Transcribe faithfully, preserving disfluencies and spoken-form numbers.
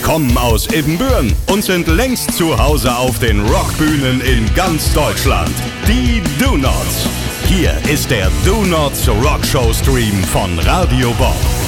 kommen aus Ibbenbüren und sind längst zu Hause auf den Rockbühnen in ganz Deutschland. Die Do Nots. Hier ist der Do Nots Rockshow Stream von Radio Bob.